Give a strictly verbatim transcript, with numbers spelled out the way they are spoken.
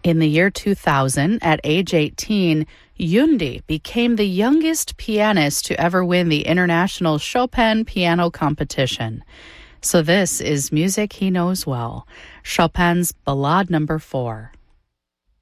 In the year two thousand, at age eighteen, Yundi became the youngest pianist to ever win the International Chopin Piano Competition. So this is music he knows well, Chopin's Ballade Number Four.